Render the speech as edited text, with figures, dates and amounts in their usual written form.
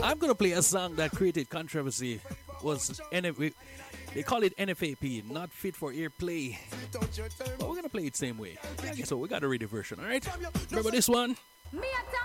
I'm gonna play a song that created controversy. Was they call it NFAP, not fit for airplay. But we're gonna play it same way. So we got a radio version, alright? Remember this one?